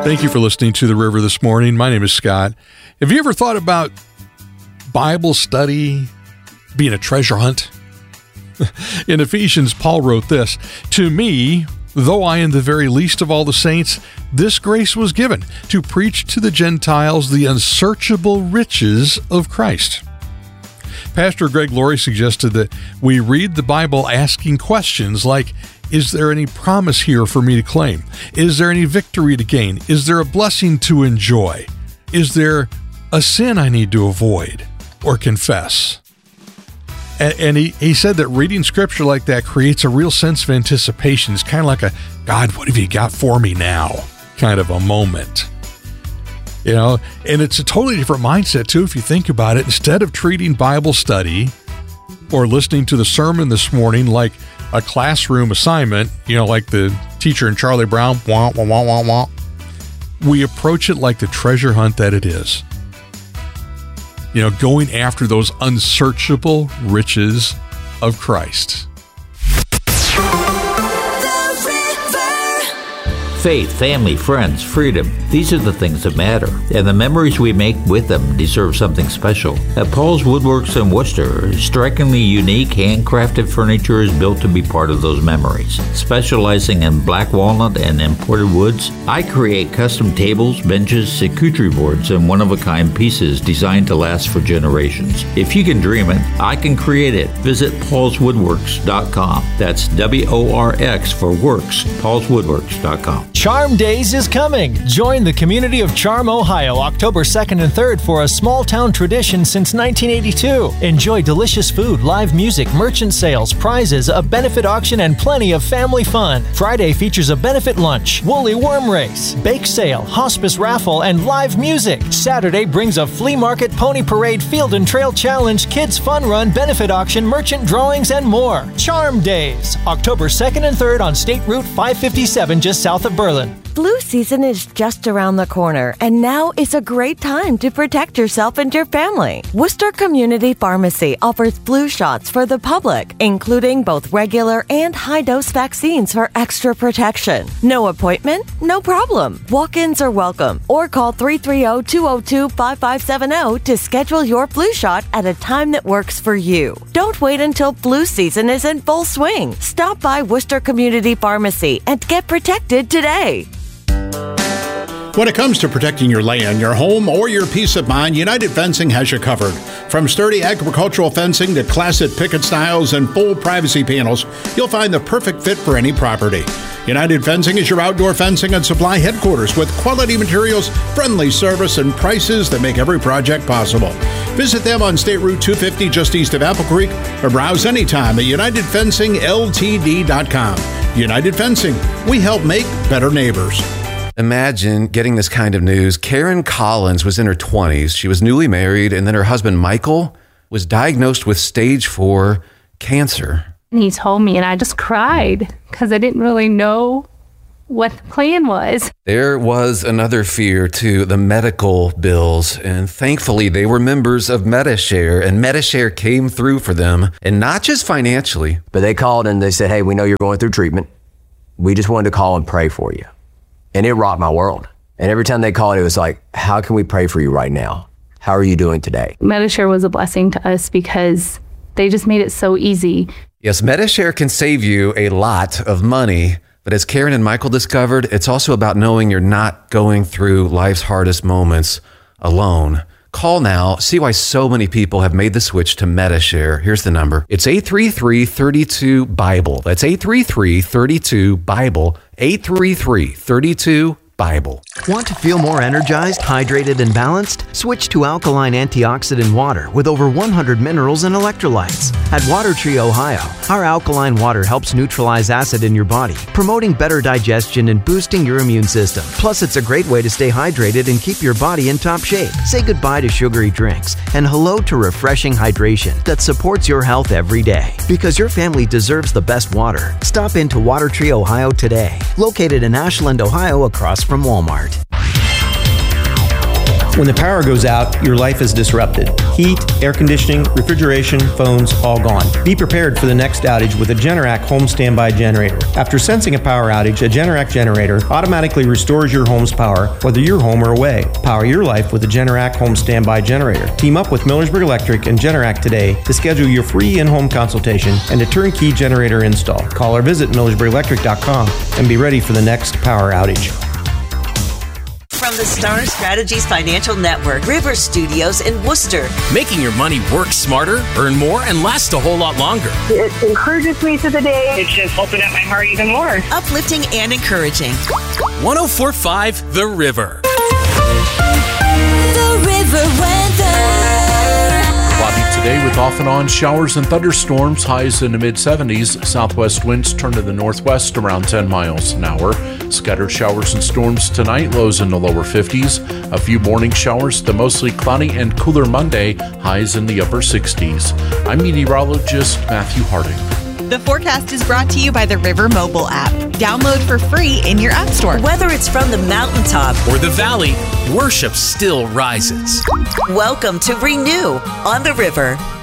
Thank you for listening to The River this morning. My name is Scott. Have you ever thought about Bible study being a treasure hunt? In Ephesians, Paul wrote this, "To me, though I am the very least of all the saints, this grace was given, to preach to the Gentiles the unsearchable riches of Christ." Pastor Greg Laurie suggested that we read the Bible asking questions like, is there any promise here for me to claim? Is there any victory to gain? Is there a blessing to enjoy? Is there a sin I need to avoid or confess? And he said that reading scripture like that creates a real sense of anticipation. It's kind of like a, God, what have you got for me now? Kind of a moment. You know, and it's a totally different mindset too if you think about it. Instead of treating Bible study or listening to the sermon this morning like a classroom assignment, you know, like the teacher in Charlie Brown, wah, wah, wah, wah, wah, we approach it like the treasure hunt that it is. You know, going after those unsearchable riches of Christ. Faith, family, friends, freedom, these are the things that matter, and the memories we make with them deserve something special. At Paul's Woodworks in Worcester, strikingly unique handcrafted furniture is built to be part of those memories. Specializing in black walnut and imported woods, I create custom tables, benches, charcuterie boards, and one-of-a-kind pieces designed to last for generations. If you can dream it, I can create it. Visit paulswoodworks.com. That's WORX for works, paulswoodworks.com. Charm Days is coming. Join the community of Charm, Ohio, October 2nd and 3rd for a small town tradition since 1982. Enjoy delicious food, live music, merchant sales, prizes, a benefit auction, and plenty of family fun. Friday features a benefit lunch, woolly worm race, bake sale, hospice raffle, and live music. Saturday brings a flea market, pony parade, field and trail challenge, kids fun run, benefit auction, merchant drawings, and more. Charm Days, October 2nd and 3rd on State Route 557 just south of Berlin. Flu season is just around the corner, and now is a great time to protect yourself and your family. Worcester Community Pharmacy offers flu shots for the public, including both regular and high-dose vaccines for extra protection. No appointment? No problem. Walk-ins are welcome, or call 330-202-5570 to schedule your flu shot at a time that works for you. Don't wait until flu season is in full swing. Stop by Worcester Community Pharmacy and get protected today. When it comes to protecting your land, your home, or your peace of mind, United Fencing has you covered. From sturdy agricultural fencing to classic picket styles and full privacy panels, you'll find the perfect fit for any property. United Fencing is your outdoor fencing and supply headquarters with quality materials, friendly service, and prices that make every project possible. Visit them on State Route 250 just east of Apple Creek or browse anytime at UnitedFencingLTD.com. United Fencing, we help make better neighbors. Imagine getting this kind of news. Karen Collins was in her 20s. She was newly married, and then her husband, Michael, was diagnosed with stage 4 cancer. And he told me, and I just cried because I didn't really know what the plan was. There was another fear, too, the medical bills. And thankfully, they were members of Medi-Share, and Medi-Share came through for them, and not just financially. But they called and they said, hey, we know you're going through treatment. We just wanted to call and pray for you. And it rocked my world. And every time they called, it was like, how can we pray for you right now? How are you doing today? Medi-Share was a blessing to us because they just made it so easy. Yes, Medi-Share can save you a lot of money. But as Karen and Michael discovered, it's also about knowing you're not going through life's hardest moments alone. Call now. See why so many people have made the switch to Medi-Share. Here's the number. It's 833-32-BIBLE. That's 833-32-BIBLE. 833-32-BIBLE. Want to feel more energized, hydrated, and balanced? Switch to alkaline antioxidant water with over 100 minerals and electrolytes. At Water Tree, Ohio, our alkaline water helps neutralize acid in your body, promoting better digestion and boosting your immune system. Plus, it's a great way to stay hydrated and keep your body in top shape. Say goodbye to sugary drinks and hello to refreshing hydration that supports your health every day. Because your family deserves the best water. Stop into Water Tree, Ohio today. Located in Ashland, Ohio, across from Walmart. When the power goes out, your life is disrupted. Heat, air conditioning, refrigeration, phones, all gone. Be prepared for the next outage with a Generac home standby generator. After sensing a power outage, a Generac generator automatically restores your home's power, whether you're home or away. Power your life with a Generac home standby generator. Team up with Millersburg Electric and Generac today to schedule your free in-home consultation and a turnkey generator install. Call or visit MillersburgElectric.com and be ready for the next power outage. From the Star Strategies Financial Network, River Studios in Worcester. Making your money work smarter, earn more, and last a whole lot longer. It encourages me through the day. It's just opened up my heart even more. Uplifting and encouraging. 104.5 The River. The River weather. Cloudy today with off and on showers and thunderstorms, highs in the mid-70s. Southwest winds turn to the northwest around 10 miles an hour. Scattered showers and storms tonight, lows in the lower 50s. A few morning showers, the mostly cloudy and cooler Monday, highs in the upper 60s. I'm meteorologist Matthew Harding. The forecast is brought to you by the River mobile app. Download for free in your app store. Whether it's from the mountaintop or the valley, worship still rises. Welcome to Renew on the River.